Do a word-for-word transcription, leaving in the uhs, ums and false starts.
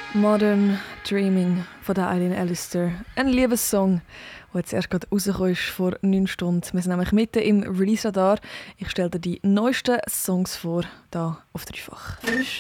Modern Dreaming von der Eileen Allister. Ein Liebessong, der jetzt erst gerade rausgekommen ist, vor neun Stunden. Wir sind nämlich mitten im Release-Radar. Ich stelle dir die neuesten Songs vor, hier auf Dreifach.